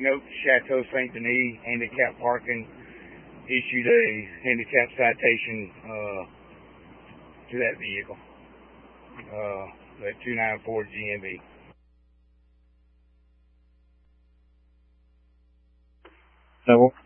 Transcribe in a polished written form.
Note Chateau St. Denis handicap parking issued a handicap citation to that vehicle, that 294 GMV. So